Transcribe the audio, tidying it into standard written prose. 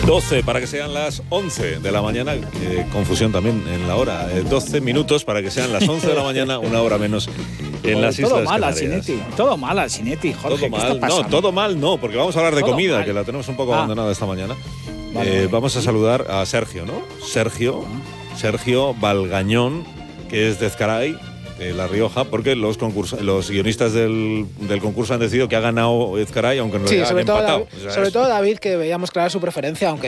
12 para que sean las 11 de la mañana, confusión también en la hora, 12 minutos para que sean las 11 de la mañana, una hora menos en las Islas Canarias. Todo mal, Alsinetti, Jorge, todo mal, no, todo mal no, porque vamos a hablar de comida, mal. Que la tenemos un poco abandonada esta mañana. Vale. Vamos a saludar a Sergio, ¿no? Sergio Valgañón, que es de Ezcaray, La Rioja, porque los guionistas del concurso han decidido que ha ganado Ezcaray, aunque en realidad han empatado. Sobre todo David, que veíamos clara su preferencia, aunque